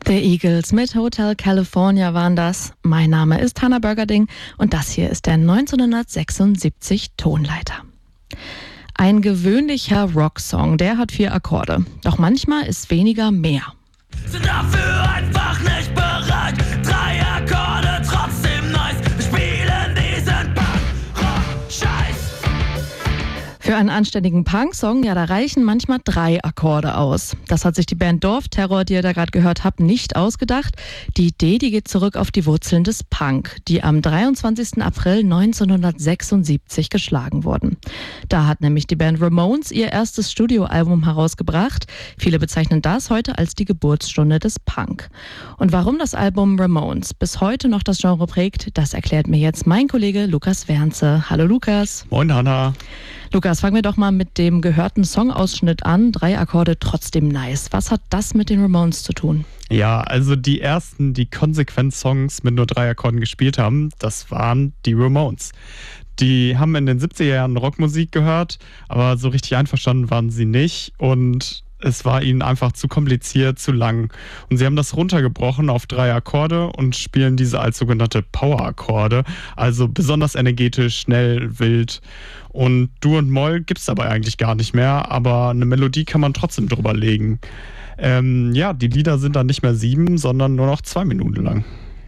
The Eagles mit Hotel California waren das. Mein Name ist Hannah Burgerding und das hier ist der 1976 Tonleiter. Ein gewöhnlicher Rocksong, der hat 4 Akkorde. Doch manchmal ist weniger mehr. Sind dafür einfach nicht bereit. 3 Akkorde, trotzdem nice. Wir spielen diesen Punk-Rock-Scheiß. Für einen anständigen Punk-Song, ja, da reichen manchmal 3 Akkorde aus. Das hat sich die Band Dorfterror, die ihr da gerade gehört habt, nicht ausgedacht. Die Idee, die geht zurück auf die Wurzeln des Punk, die am 23. April 1976 geschlagen wurden. Da hat nämlich die Band Ramones ihr erstes Studioalbum herausgebracht. Viele bezeichnen das heute als die Geburtsstunde des Punk. Und warum das Album Ramones bis heute noch das Genre prägt, das erklärt mir jetzt mein Kollege Lukas Wernze. Hallo Lukas. Moin Hannah. Lukas, fangen wir doch mal mit dem gehörten Songausschnitt an. 3 Akkorde, trotzdem nice. Was hat das mit den Ramones zu tun? Ja, also die ersten, die konsequent Songs mit nur 3 Akkorden gespielt haben, das waren die Ramones. Die haben in den 70er Jahren Rockmusik gehört, aber so richtig einverstanden waren sie nicht und es war ihnen einfach zu kompliziert, zu lang. Und sie haben das runtergebrochen auf 3 Akkorde und spielen diese als sogenannte Power-Akkorde, also besonders energetisch, schnell, wild. Und Dur und Moll gibt es dabei eigentlich gar nicht mehr, aber eine Melodie kann man trotzdem drüber legen. Die Lieder sind dann nicht mehr 7, sondern nur noch 2 Minuten lang.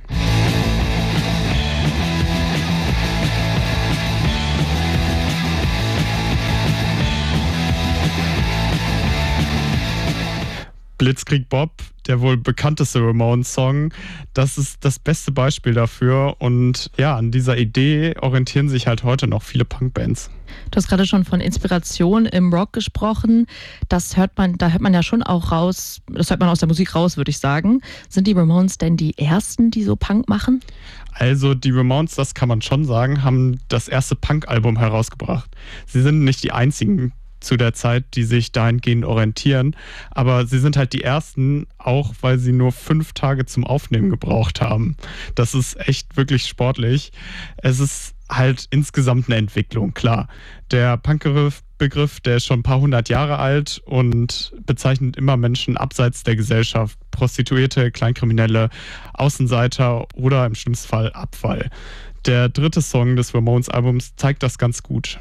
Blitzkrieg Bob, der wohl bekannteste Ramones-Song, das ist das beste Beispiel dafür. Und ja, an dieser Idee orientieren sich halt heute noch viele Punkbands. Du hast gerade schon von Inspiration im Rock gesprochen. Da hört man ja schon auch raus, das hört man aus der Musik raus, würde ich sagen. Sind die Ramones denn die ersten, die so Punk machen? Also die Ramones, das kann man schon sagen, haben das erste Punk-Album herausgebracht. Sie sind nicht die einzigen zu der Zeit, die sich dahingehend orientieren. Aber sie sind halt die ersten, auch weil sie nur 5 Tage zum Aufnehmen gebraucht haben. Das ist echt wirklich sportlich. Es ist halt insgesamt eine Entwicklung, klar. Der Punk-Begriff, der ist schon ein paar 100 Jahre alt und bezeichnet immer Menschen abseits der Gesellschaft. Prostituierte, Kleinkriminelle, Außenseiter oder im schlimmsten Fall Abfall. Der 3. Song des Ramones-Albums zeigt das ganz gut.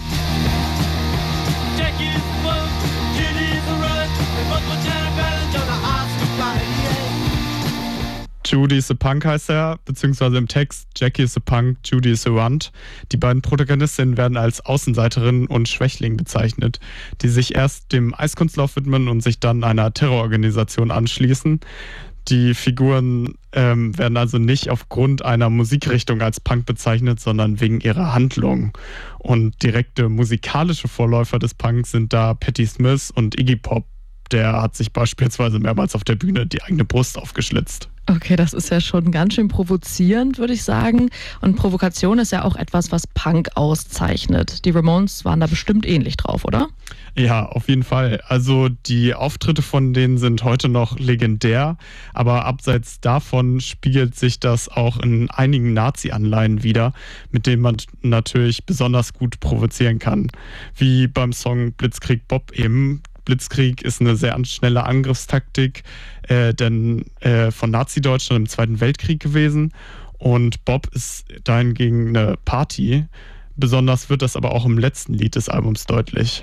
Judy is a Punk heißt er, beziehungsweise im Text Jackie is a Punk, Judy is a Runt. Die beiden Protagonistinnen werden als Außenseiterin und Schwächling bezeichnet, die sich erst dem Eiskunstlauf widmen und sich dann einer Terrororganisation anschließen. Die Figuren werden also nicht aufgrund einer Musikrichtung als Punk bezeichnet, sondern wegen ihrer Handlung. Und direkte musikalische Vorläufer des Punks sind da Patti Smith und Iggy Pop. Der hat sich beispielsweise mehrmals auf der Bühne die eigene Brust aufgeschlitzt. Okay, das ist ja schon ganz schön provozierend, würde ich sagen. Und Provokation ist ja auch etwas, was Punk auszeichnet. Die Ramones waren da bestimmt ähnlich drauf, oder? Ja, auf jeden Fall. Also die Auftritte von denen sind heute noch legendär, aber abseits davon spiegelt sich das auch in einigen Nazi-Anleihen wider, mit denen man natürlich besonders gut provozieren kann. Wie beim Song Blitzkrieg Bob eben. Blitzkrieg ist eine sehr schnelle Angriffstaktik von Nazi-Deutschland im Zweiten Weltkrieg gewesen. Und Bob ist dahingegen eine Party. Besonders wird das aber auch im letzten Lied des Albums deutlich.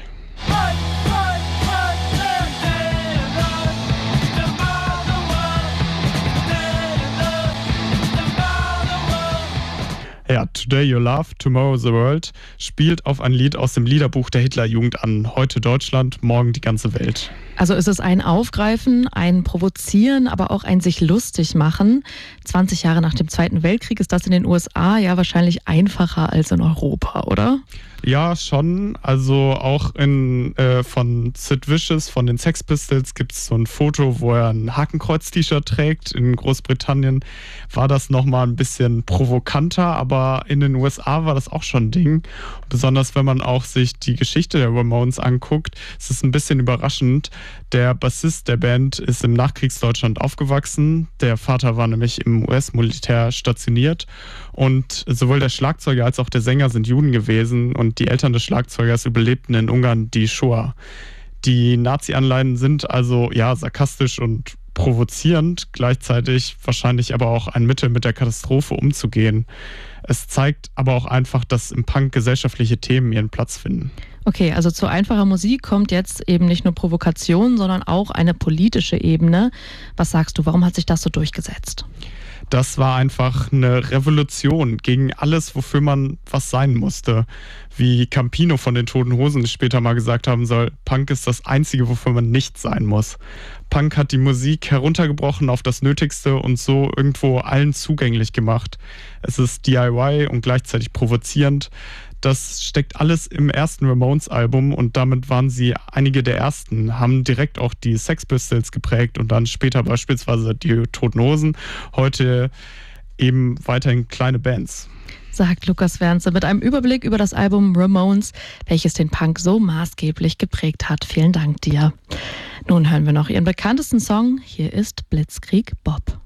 Ja, Today Your Love, Tomorrow the World spielt auf ein Lied aus dem Liederbuch der Hitlerjugend an. Heute Deutschland, morgen die ganze Welt. Also ist es ein Aufgreifen, ein Provozieren, aber auch ein sich lustig machen. 20 Jahre nach dem Zweiten Weltkrieg ist das in den USA ja wahrscheinlich einfacher als in Europa, oder? Ja, schon. Also auch von Sid Vicious, von den Sex Pistols, gibt es so ein Foto, wo er ein Hakenkreuz-T-Shirt trägt. In Großbritannien war das nochmal ein bisschen provokanter, aber in den USA war das auch schon ein Ding. Besonders wenn man auch sich die Geschichte der Ramones anguckt, ist es ein bisschen überraschend. Der Bassist der Band ist im Nachkriegsdeutschland aufgewachsen. Der Vater war nämlich im US-Militär stationiert. Und sowohl der Schlagzeuger als auch der Sänger sind Juden gewesen und die Eltern des Schlagzeugers überlebten in Ungarn die Shoah. Die Nazi-Anleihen sind also ja sarkastisch und provozierend, gleichzeitig wahrscheinlich aber auch ein Mittel, mit der Katastrophe umzugehen. Es zeigt aber auch einfach, dass im Punk gesellschaftliche Themen ihren Platz finden. Okay, also zu einfacher Musik kommt jetzt eben nicht nur Provokation, sondern auch eine politische Ebene. Was sagst du, warum hat sich das so durchgesetzt? Das war einfach eine Revolution gegen alles, wofür man was sein musste. Wie Campino von den Toten Hosen später mal gesagt haben soll, Punk ist das Einzige, wofür man nicht sein muss. Punk hat die Musik heruntergebrochen auf das Nötigste und so irgendwo allen zugänglich gemacht. Es ist DIY und gleichzeitig provozierend. Das steckt alles im ersten Ramones-Album und damit waren sie einige der ersten, haben direkt auch die Sex Pistols geprägt und dann später beispielsweise die Toten Hosen, heute eben weiterhin kleine Bands. Sagt Lukas Wernse mit einem Überblick über das Album Ramones, welches den Punk so maßgeblich geprägt hat. Vielen Dank dir. Nun hören wir noch ihren bekanntesten Song. Hier ist Blitzkrieg Bob.